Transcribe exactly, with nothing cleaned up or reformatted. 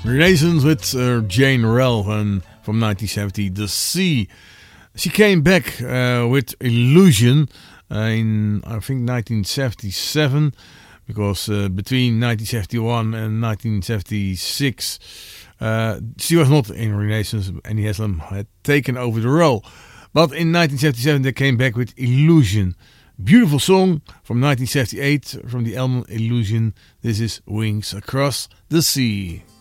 Renaissance with uh, Jane Ralph and from nineteen seventy, The Sea. She came back uh, with Illusion uh, in, I think, nineteen seventy-seven, because uh, between nineteen seventy-one and nineteen seventy-six, uh, she was not in Renaissance. Annie Haslam had taken over the role. But in nineteen seventy-seven, they came back with Illusion. Beautiful song from nineteen seventy-eight from the album Illusion. This is Wings Across the Sea.